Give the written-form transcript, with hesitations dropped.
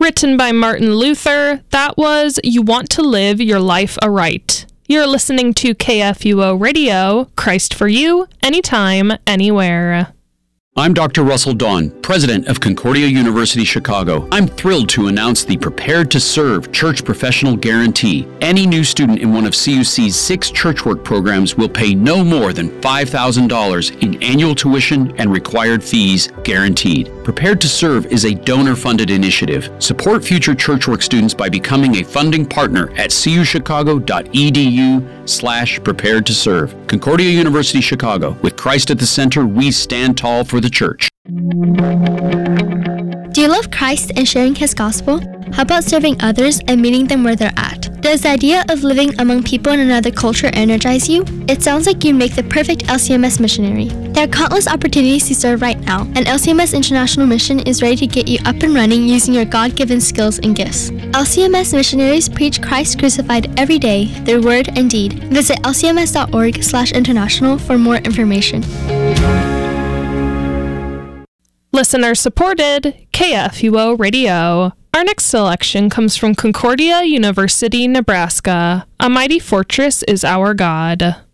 Written by Martin Luther, that was You Want to Live Your Life Aright. You're listening to KFUO Radio, Christ for You, anytime, anywhere. I'm Dr. Russell Dawn, president of Concordia University Chicago. I'm thrilled to announce the Prepared to Serve Church Professional Guarantee. Any new student in one of CUC's 6 church work programs will pay no more than $5,000 in annual tuition and required fees guaranteed. Prepared to Serve is a donor-funded initiative. Support future church work students by becoming a funding partner at cuchicago.edu/prepared to serve. Concordia University Chicago. With Christ at the center, we stand tall for the church. Do you love Christ and sharing His gospel? How about serving others and meeting them where they're at? Does the idea of living among people in another culture energize you? It sounds like you'd make the perfect LCMS missionary. There are countless opportunities to serve right now, and LCMS International Mission is ready to get you up and running using your God-given skills and gifts. LCMS missionaries preach Christ crucified every day, their word and deed. Visit lcms.org/international for more information. Listener supported KFUO Radio. Our next selection comes from Concordia University, Nebraska. A Mighty Fortress is Our God.